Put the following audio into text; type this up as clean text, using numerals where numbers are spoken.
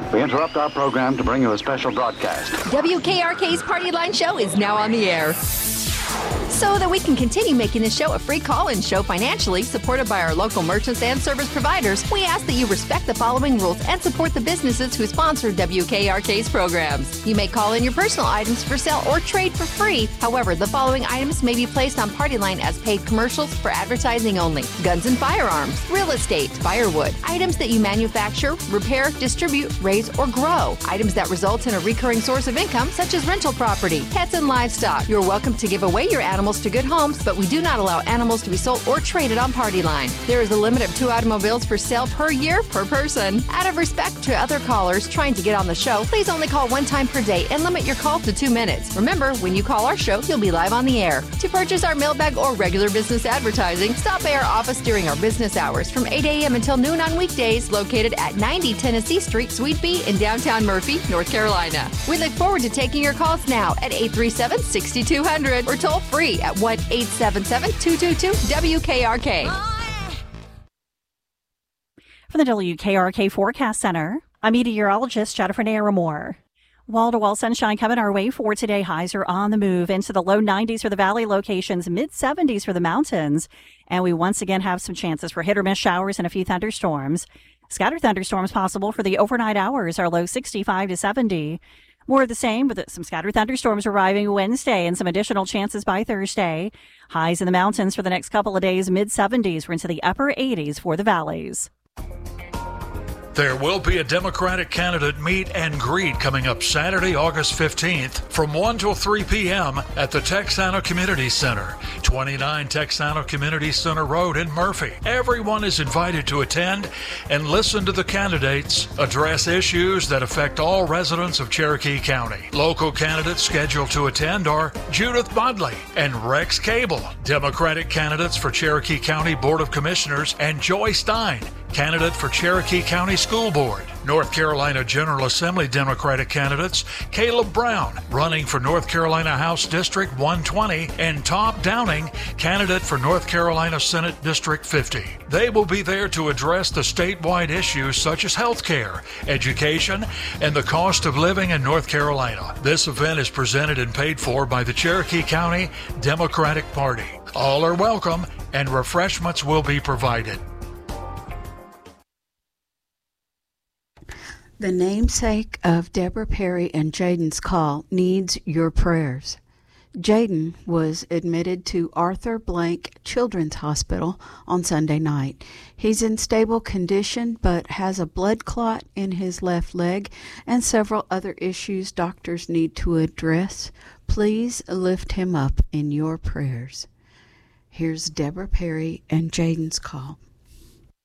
We interrupt our program to bring you a special broadcast. WKRK's Party Line Show is now on the air. So that we can continue making this show a free call-in show financially supported by our local merchants and service providers, we ask that you respect the following rules and support the businesses who sponsor WKRK's programs. You may call in your personal items for sale or trade for free. However, the following items may be placed on Party Line as paid commercials for advertising only. Guns and firearms, real estate, firewood, items that you manufacture, repair, distribute, raise, or grow, items that result in a recurring source of income such as rental property, pets and livestock. You're welcome to give away your animals to good homes, but we do not allow animals to be sold or traded on Party Line. There is a limit of 2 automobiles for sale per year per person. Out of respect to other callers trying to get on the show, please only call 1 time per day and limit your call to 2 minutes. Remember, when you call our show, you'll be live on the air. To purchase our mailbag or regular business advertising, stop by our office during our business hours from 8 a.m. until noon on weekdays, located at 90 Tennessee Street, Suite B in downtown Murphy, North Carolina. We look forward to taking your calls now at 837-6200 or toll free at 1-877-222-WKRK. From the WKRK Forecast Center, I'm meteorologist Jennifer Naramore. Wall-to-wall sunshine coming our way for today. Highs are on the move into the low 90s for the valley locations, mid-70s for the mountains. And we once again have some chances for hit-or-miss showers and a few thunderstorms. Scattered thunderstorms possible for the overnight hours, our low 65 to 70. More of the same, with some scattered thunderstorms arriving Wednesday and some additional chances by Thursday. Highs in the mountains for the next couple of days, mid-70s. We're into the upper 80s for the valleys. There will be a Democratic candidate meet and greet coming up Saturday, August 15th from 1 till 3 p.m. at the Texano Community Center, 29 Texano Community Center Road in Murphy. Everyone is invited to attend and listen to the candidates address issues that affect all residents of Cherokee County. Local candidates scheduled to attend are Judith Bodley and Rex Cable, Democratic candidates for Cherokee County Board of Commissioners, and Joy Stein, candidate for Cherokee County School Board. North Carolina General Assembly Democratic candidates Caleb Brown, running for North Carolina House District 120, and Tom Downing, candidate for North Carolina Senate District 50. They will be there to address the statewide issues such as health care, education, and the cost of living in North Carolina. This event is presented and paid for by the Cherokee County Democratic Party. All are welcome, and refreshments will be provided. The namesake of Deborah Perry and Jaden's call needs your prayers. Jaden was admitted to Arthur Blank Children's Hospital on Sunday night. He's in stable condition but has a blood clot in his left leg and several other issues doctors need to address. Please lift him up in your prayers. Here's Deborah Perry and Jaden's call.